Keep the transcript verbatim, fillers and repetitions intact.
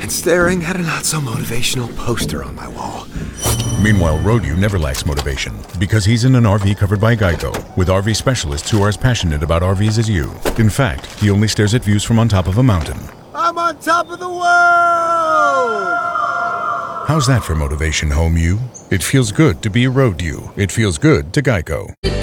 and staring at a not-so-motivational poster on my wall. Meanwhile, Road-U never lacks motivation because he's in an R V covered by Geico, with R V specialists who are as passionate about R Vs as you. In fact, he only stares at views from on top of a mountain. I'm on top of the world! How's that for motivation, home you? It feels good to be Road-U. It feels good to Geico.